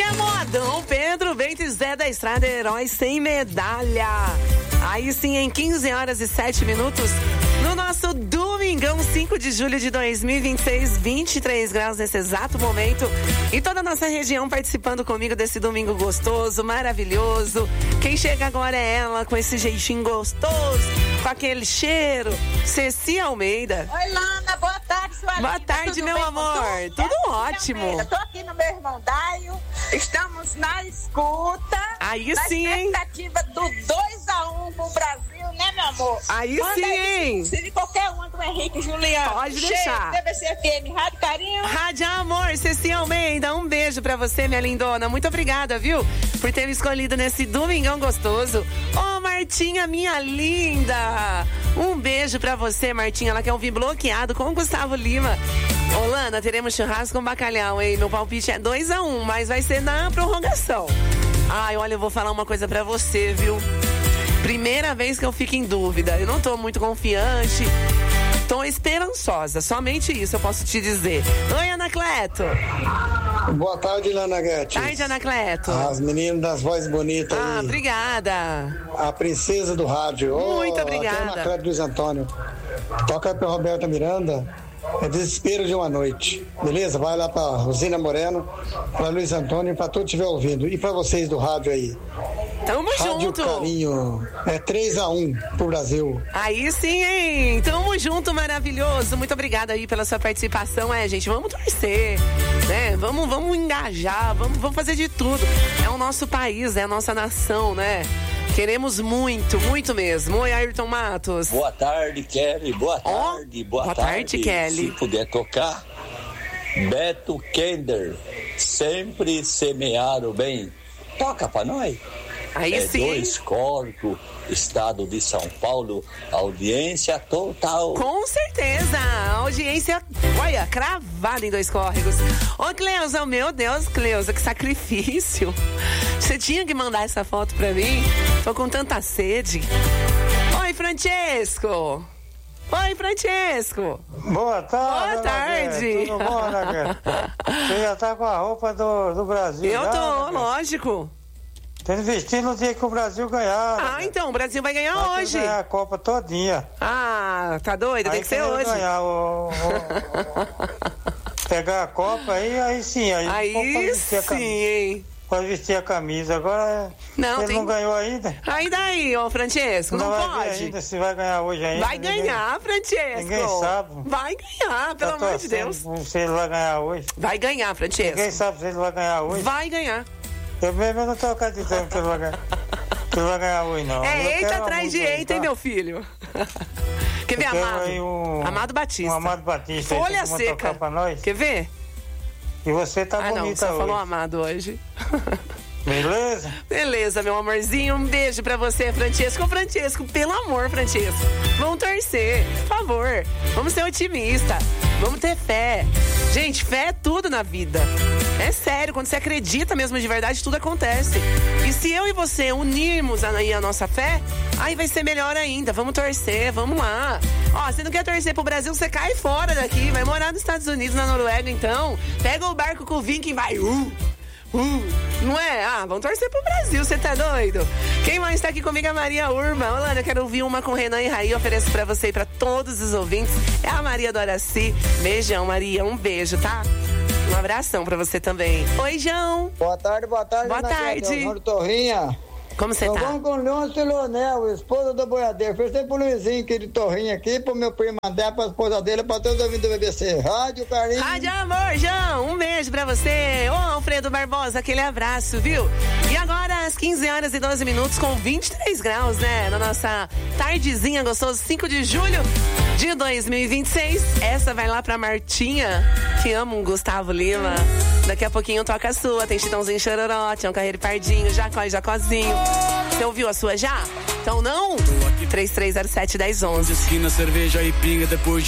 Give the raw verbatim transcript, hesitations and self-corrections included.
Dom Pedro Bento e Zé da Estrada, heróis sem medalha. Aí sim, em quinze horas e sete minutos, no nosso domingão, cinco de julho de dois mil e vinte e seis, vinte e três graus nesse exato momento. E toda a nossa região participando comigo desse domingo gostoso, maravilhoso. Quem chega agora é ela, com esse jeitinho gostoso, com aquele cheiro. Ceci Almeida. Oi, Lana, boa tarde, sua Boa linda. tarde, Tudo meu bem, amor. Tudo, Tudo é, ótimo. Almeida. Tô aqui no meu irmão Daio. Estamos na escuta. Aí na sim, hein? expectativa do dois a um pro Brasil, né, meu amor? Aí Manda sim, aí, hein? Se de qualquer uma do Henrique Juliano. Pode Cheio, deixar. T V C F M, Rádio Carinho. Rádio Amor, Ceci Almeida, um beijo pra você, minha lindona. Muito obrigada, viu? Por ter me escolhido nesse domingão gostoso. Ô, Martinha, minha linda. Um beijo pra você, Martinha. Ela quer ouvir Bloqueado com o Gustavo Lima. Ô, Lana, teremos churrasco com bacalhau, hein? Meu palpite é dois a um, mas vai ser na prorrogação. Ai, olha, eu vou falar uma coisa pra você, viu? Primeira vez que eu fico em dúvida. Eu não tô muito confiante. Tô esperançosa. Somente isso eu posso te dizer. Oi, Anacleto. Boa tarde, Lana Guedes. Tarde, Anacleto. As meninas das vozes bonitas Ah, aí. obrigada. A princesa do rádio. Muito oh, obrigada. Aqui é Anacleto Luiz Antônio. Toca pra Roberta Miranda. É Desespero de uma Noite. Beleza? Vai lá pra Rosina Moreno, pra Luiz Antônio, pra todos que estiver ouvindo. E pra vocês do rádio aí. Tamo Rádio junto. Carinho. É três a um pro Brasil. Aí sim, hein? Tamo junto, maravilhoso. Muito obrigada aí pela sua participação. É, gente, vamos torcer, né? Vamos, vamos engajar, vamos, vamos fazer de tudo. É o nosso país, é a nossa nação, né? Queremos muito, muito mesmo. Oi, Ayrton Matos. Boa tarde, Kelly. Boa Ó, tarde, boa, boa tarde. tarde, Kelly. Se puder tocar, Beto Kender, sempre semear o bem. Toca pra nós. Aí é sim. Dois Corpos, estado de São Paulo, audiência total. Com certeza, a audiência, olha, cravada em Dois Córregos. Ô, Cleusa, meu Deus, Cleusa, que sacrifício. Você tinha que mandar essa foto pra mim. Tô com tanta sede. Oi, Francesco. Oi, Francesco. Boa tarde. Boa tarde. Tudo bom, Ana? Você já tá com a roupa do, do Brasil? Eu já, tô, né? lógico. Tem vestido no dia que o Brasil ganhar. Ah, né? então, o Brasil vai ganhar Vai hoje. ganhar a Copa todinha. Ah, tá doido? Tem Aí que ser quando ele hoje. Ganhar o, o- pegar a Copa, aí, aí sim. Aí, Aí pode vestir a sim, camisa. hein? Pode vestir a camisa. Agora, Não, ele tem- não ganhou ainda. Aí daí, ô Francesco, não, vai ver pode? ainda se vai ganhar hoje ainda. Vai ninguém- ganhar, Francesco. ninguém sabe. Vai ganhar, pelo Tá amor de Deus. torcendo Se ele vai ganhar hoje. Vai ganhar, Francesco. Ninguém sabe se ele vai ganhar hoje. Vai ganhar. Eu mesmo não tô acreditando que ele vai ganhar. Que ele vai ganhar hoje, não. Eu É eita quero uma atrás de música aí, eita, hein, tá? meu filho? Quer ver, Eu quero Amado? aí um- Amado Batista. Um Amado Batista. aí, Folha tem como seca. tocar pra nós. Quer ver? E você tá Ah, não, bonita só hoje. falou Amado hoje. Beleza? Beleza, meu amorzinho. Um beijo pra você, Francesco. Ô, Francesco, pelo amor, Francesco. Vamos torcer, por favor. Vamos ser otimistas. Vamos ter fé. Gente, fé é tudo na vida. É sério, quando você acredita mesmo de verdade, tudo acontece. E se eu e você unirmos aí a nossa fé, aí vai ser melhor ainda. Vamos torcer, vamos lá. Ó, você não quer torcer pro Brasil, você cai fora daqui. Vai morar nos Estados Unidos, na Noruega, então. Pega o barco com o Viking e vai... Uh, Uh, não é? Ah, vamos torcer pro Brasil, você tá doido? Quem mais tá aqui comigo é a Maria Urma. Olá, eu quero ouvir uma com Renan e Raí. Ofereço pra você e pra todos os ouvintes. É a Maria Doraci. Beijão, Maria, um beijo, tá? Um abração pra você também. Oi, João. Boa tarde, boa tarde. Boa Ana tarde. Guedes, Leonardo Torrinha. Como você Então tá? vamos com o Leôncio Leonel, esposa do boiadeiro. Oferecer pro Luizinho aqui de Torrinha aqui, pro meu primo André, pra esposa dele, pra todos ouvindo do B B C. Rádio Carinho. Rádio Amor, João, um beijo pra você. Ô, Alfredo Barbosa, aquele abraço, viu? E agora, às quinze horas e doze minutos, com vinte e três graus, né? Na nossa tardezinha gostosa, cinco de julho de dois mil e vinte e seis. Essa vai lá pra Martinha, que ama um Gustavo Lima. Daqui a pouquinho toca a sua. Tem Chitãozinho Chororó, Tião Carreiro e Pardinho, Jacó e Jacozinho. Você ouviu a sua já? Então não? três três zero sete, um zero um um. Esquina, cerveja e pinga depois de